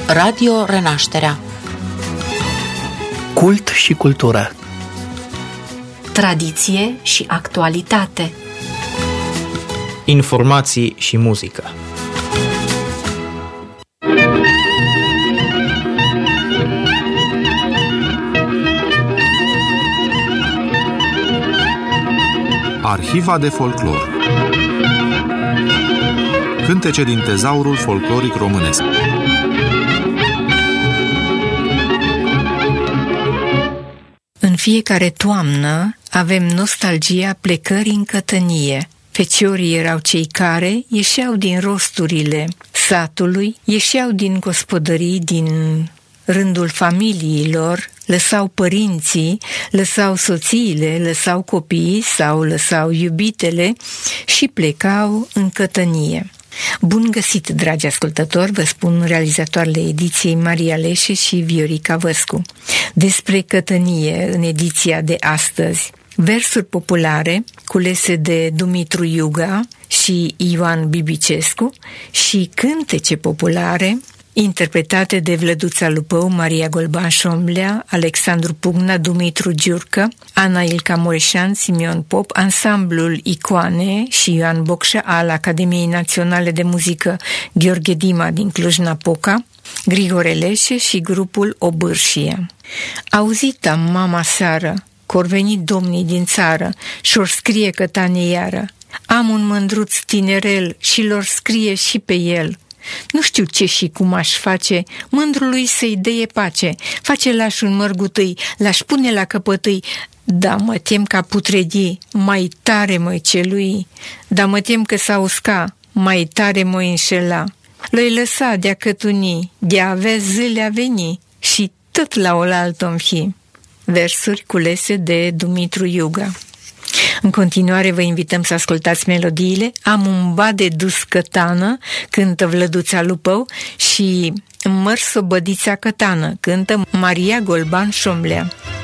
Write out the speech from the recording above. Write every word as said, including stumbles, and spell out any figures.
Radio Renașterea. Cult și cultură. Tradiție și actualitate. Informații și muzică. Arhiva de folclor. Cântece din tezaurul folcloric românesc. În fiecare toamnă avem nostalgia plecării în cătănie. Feciorii erau cei care ieșeau din rosturile satului, ieșeau din gospodării, din rândul familiilor, lăsau părinții, lăsau soțiile, lăsau copiii sau lăsau iubitele și plecau în cătănie. Bun găsit, dragi ascultători, vă spun realizatoarele ediției Maria Leșe și Viorica Văscu. Despre cătănie în ediția de astăzi. Versuri populare culese de Dumitru Iuga și Ioan Bibicescu și cântece populare interpretate de Vlăduța Lupău, Maria Golban-Șomlea, Alexandru Pugna, Dumitru Giurcă, Ana Ilca Mureșan, Simion Pop, ansamblul Icoane și Ioan Bocșa al Academiei Naționale de Muzică Gheorghe Dima din Cluj-Napoca, Grigore Leșe și grupul Obârșie. Auzit am mama seară, că-or venit domnii din țară și-or scrie cătanie iară. Am un mândruț tinerel și lor scrie și pe el. Nu știu ce și cum aș face, mândrului să-i dăie pace. Face laș un mărgutâi, l-aș pune la căpătâi, da mă tem ca putredii, mai tare mă celui. Da mă tem că s-a usca, mai tare mă înșela. L-i lăsa de-a cătuni, de-a avea zâle-a veni și tot la oaltă-mi fi. Versuri culese de Dumitru Iuga. În continuare vă invităm să ascultați melodiile Am un ba de dus cătană, cântă Vlăduța Lupău, și Măr sobădița cătană, cântă Maria Golban-Șomlea.